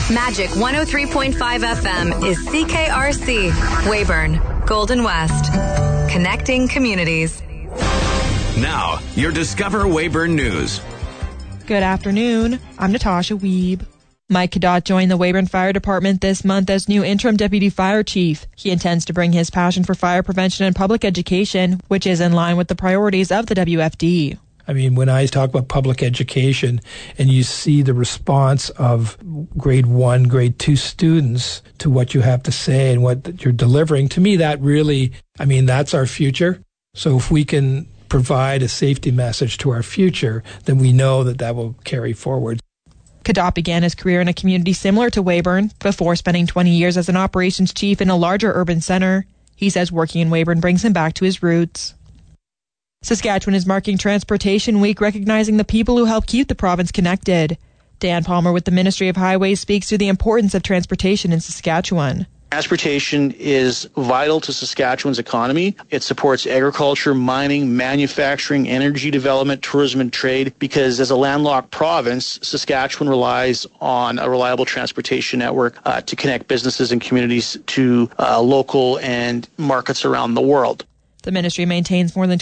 Magic 103.5 FM is CKRC, Weyburn, Golden West. Connecting communities. Now, your Discover Weyburn News. Good afternoon. I'm Natasha Wiebe. Mike Cadott joined the Weyburn Fire Department this month as new interim deputy fire chief. He intends to bring his passion for fire prevention and public education, which is in line with the priorities of the WFD. I mean, when I talk about public education and you see the response of grade 1, grade 2 students to what you have to say and what you're delivering, to me, that really, that's our future. So if we can provide a safety message to our future, then we know that will carry forward. Cadott began his career in a community similar to Weyburn before spending 20 years as an operations chief in a larger urban center. He says working in Weyburn brings him back to his roots. Saskatchewan is marking Transportation Week, recognizing the people who help keep the province connected. Dan Palmer with the Ministry of Highways speaks to the importance of transportation in Saskatchewan. Transportation is vital to Saskatchewan's economy. It supports agriculture, mining, manufacturing, energy development, tourism, and trade, because as a landlocked province, Saskatchewan relies on a reliable transportation network to connect businesses and communities to local and markets around the world. The ministry maintains more than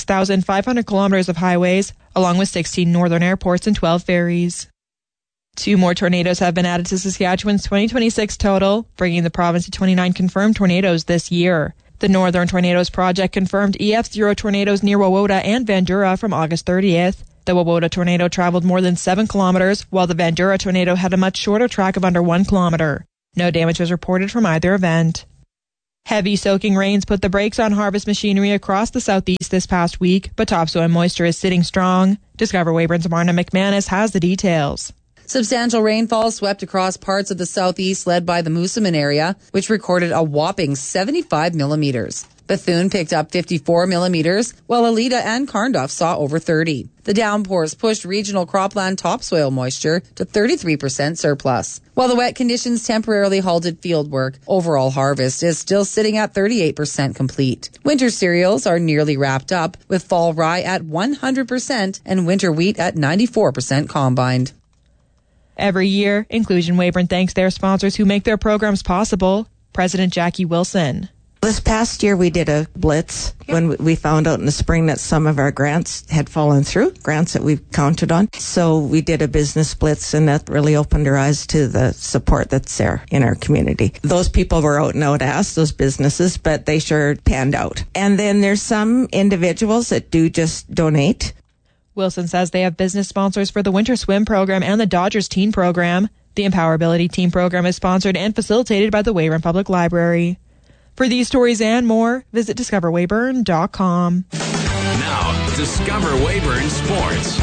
26,500 kilometers of highways, along with 16 northern airports and 12 ferries. 2 more tornadoes have been added to Saskatchewan's 2026 total, bringing the province to 29 confirmed tornadoes this year. The Northern Tornadoes Project confirmed EF0 tornadoes near Wawota and Vandura from August 30th. The Wawota tornado traveled more than 7 kilometers, while the Vandura tornado had a much shorter track of under 1 kilometer. No damage was reported from either event. Heavy soaking rains put the brakes on harvest machinery across the southeast this past week, but topsoil moisture is sitting strong. Discover Weyburn's Marna McManus has the details. Substantial rainfall swept across parts of the southeast led by the Moosomin area, which recorded a whopping 75 millimeters. Bethune picked up 54 millimeters, while Alita and Carnduff saw over 30. The downpours pushed regional cropland topsoil moisture to 33% surplus. While the wet conditions temporarily halted field work, overall harvest is still sitting at 38% complete. Winter cereals are nearly wrapped up, with fall rye at 100% and winter wheat at 94% combined. Every year, Inclusion Weyburn thanks their sponsors who make their programs possible. President Jackie Wilson. This past year we did a blitz when we found out in the spring that some of our grants had fallen through, grants that we've counted on. So we did a business blitz, and that really opened our eyes to the support that's there in our community. Those people were out and out asked, those businesses, but they sure panned out. And then there's some individuals that do just donate. Wilson says they have business sponsors for the Winter Swim Program and the Dodgers Teen Program. The Empowerability Teen Program is sponsored and facilitated by the Weyburn Public Library. For these stories and more, visit discoverweyburn.com. Now, Discover Weyburn Sports.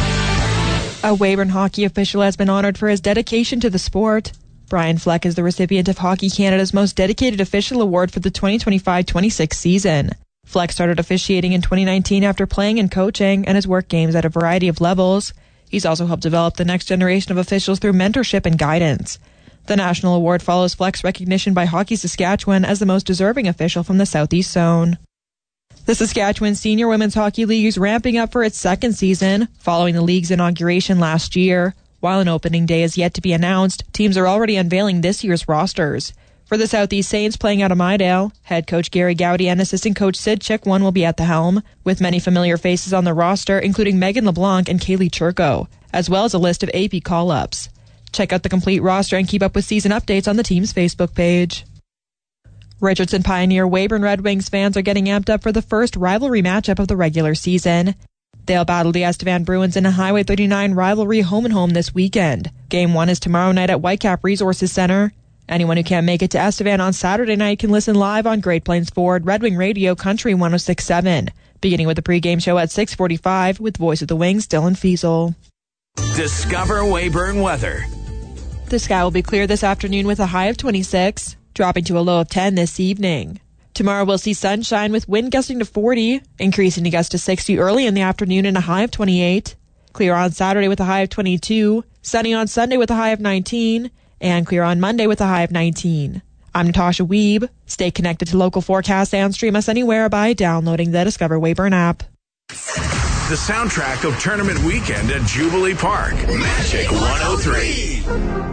A Weyburn hockey official has been honored for his dedication to the sport. Brian Fleck is the recipient of Hockey Canada's Most Dedicated Official Award for the 2025-26 season. Fleck started officiating in 2019 after playing and coaching and has worked games at a variety of levels. He's also helped develop the next generation of officials through mentorship and guidance. The national award follows Fleck's recognition by Hockey Saskatchewan as the most deserving official from the Southeast Zone. The Saskatchewan Senior Women's Hockey League is ramping up for its second season, following the league's inauguration last year. While an opening day is yet to be announced, teams are already unveiling this year's rosters. For the Southeast Saints playing out of Mydale, head coach Gary Gowdy and assistant coach Sid Chickwon will be at the helm, with many familiar faces on the roster, including Megan LeBlanc and Kaylee Churko, as well as a list of AP call-ups. Check out the complete roster and keep up with season updates on the team's Facebook page. Richardson Pioneer Weyburn Red Wings fans are getting amped up for the first rivalry matchup of the regular season. They'll battle the Estevan Bruins in a Highway 39 rivalry home-and-home this weekend. Game 1 is tomorrow night at Whitecap Resources Center. Anyone who can't make it to Estevan on Saturday night can listen live on Great Plains Ford Red Wing Radio Country 106.7, beginning with the pregame show at 6:45 with Voice of the Wings Dylan Fiesel. Discover Weyburn weather. The sky will be clear this afternoon with a high of 26, dropping to a low of 10 this evening. Tomorrow we'll see sunshine with wind gusting to 40, increasing to gust to 60 early in the afternoon and a high of 28. Clear on Saturday with a high of 22, sunny on Sunday with a high of 19, and clear on Monday with a high of 19. I'm Natasha Wiebe. Stay connected to local forecasts and stream us anywhere by downloading the Discover Weyburn app. The soundtrack of Tournament Weekend at Jubilee Park. Magic 103.